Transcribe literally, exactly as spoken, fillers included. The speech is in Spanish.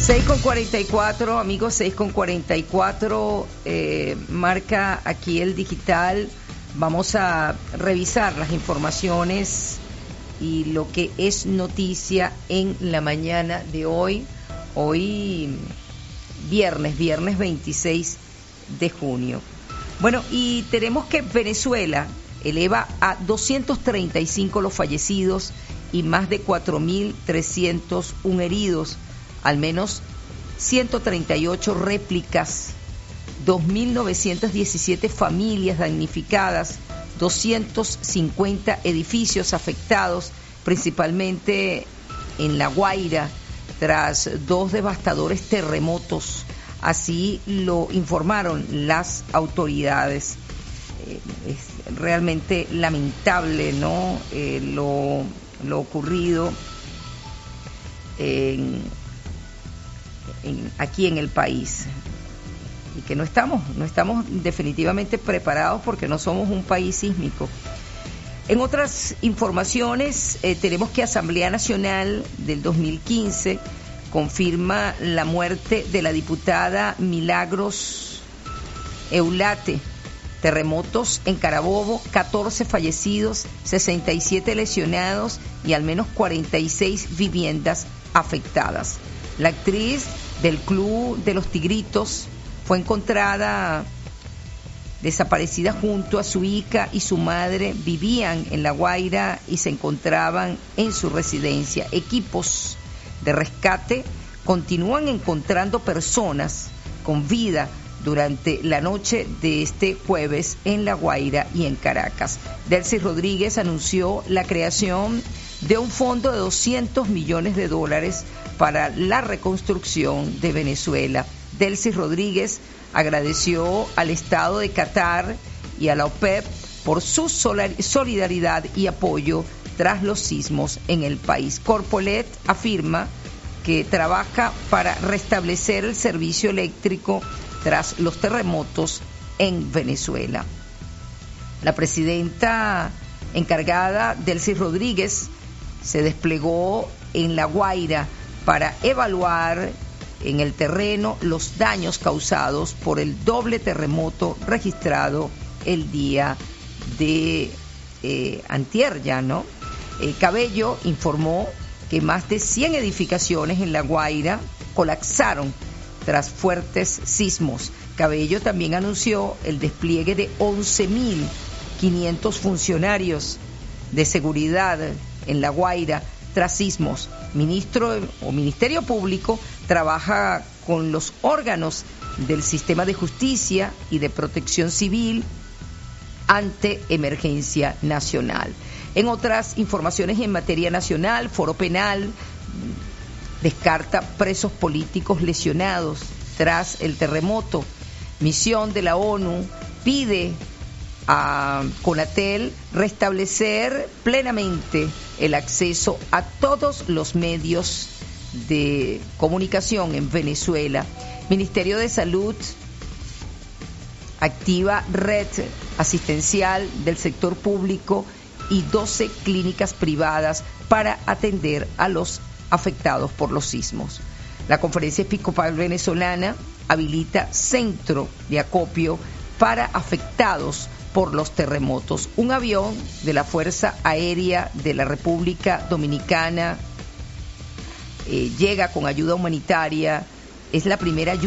seis con cuarenta y cuatro, amigos, seis con cuarenta y cuatro, eh, marca aquí el digital. Vamos a revisar las informaciones y lo que es noticia en la mañana de hoy. Hoy, viernes, viernes veintiséis de junio. Bueno, y tenemos que Venezuela eleva a doscientos treinta y cinco los fallecidos y más de cuatro mil trescientos uno heridos, al menos ciento treinta y ocho réplicas, dos mil novecientas diecisiete familias damnificadas, doscientos cincuenta edificios afectados, principalmente en La Guaira, tras dos devastadores terremotos. Así lo informaron las autoridades. Eh, es realmente lamentable, ¿no? Eh, lo, lo ocurrido en, en, aquí en el país. Y que no estamos, no estamos definitivamente preparados porque no somos un país sísmico. En otras informaciones, eh, tenemos que Asamblea Nacional del dos mil quince confirma la muerte de la diputada Milagros Eulate. Terremotos en Carabobo, catorce fallecidos, sesenta y siete lesionados y al menos cuarenta y seis viviendas afectadas. La actriz del Club de los Tigritos fue encontrada desaparecida junto a su hija y su madre. Vivían en La Guaira y se encontraban en su residencia. Equipos de rescate continúan encontrando personas con vida durante la noche de este jueves en La Guaira y en Caracas. Delcy Rodríguez anunció la creación de un fondo de doscientos millones de dólares para la reconstrucción de Venezuela. Delcy Rodríguez agradeció al Estado de Qatar y a la OPEP por su solidaridad y apoyo tras los sismos en el país. Corpolet afirma que trabaja para restablecer el servicio eléctrico tras los terremotos en Venezuela. La presidenta encargada, Delcy Rodríguez, se desplegó en La Guaira para evaluar en el terreno los daños causados por el doble terremoto registrado el día de eh, antier ya, ¿no? Eh, Cabello informó que más de cien edificaciones en La Guaira colapsaron tras fuertes sismos. Cabello también anunció el despliegue de once mil quinientos funcionarios de seguridad en La Guaira tras sismos. Ministro o Ministerio Público trabaja con los órganos del sistema de justicia y de protección civil ante emergencia nacional. En otras informaciones en materia nacional, Foro Penal descarta presos políticos lesionados tras el terremoto. Misión de la ONU pide a Conatel restablecer plenamente el acceso a todos los medios de comunicación en Venezuela. Ministerio de Salud activa red asistencial del sector público y doce clínicas privadas para atender a los afectados por los sismos. La Conferencia Episcopal Venezolana habilita centro de acopio para afectados por los terremotos. Un avión de la Fuerza Aérea de la República Dominicana eh, llega con ayuda humanitaria. Es la primera ayuda